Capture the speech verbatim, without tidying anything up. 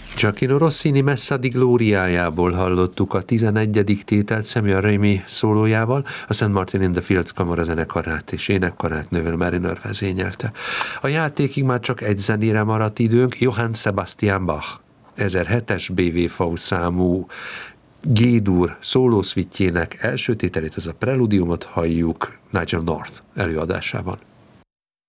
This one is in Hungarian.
Gioacchino Rossini Messa di Gloriájából hallottuk a tizenegyedik tételt Samuel Rémy szólójával, a Saint Martin in the Fields kamarazenekarát és énekkarát Neville Mariner vezényelte. A játékig már csak egy zenére maradt időnk, Johann Sebastian Bach ezerhetes bé vé vé számú G-dur szólószvitjének első tételét, az a preludiumot halljuk Nigel North előadásában.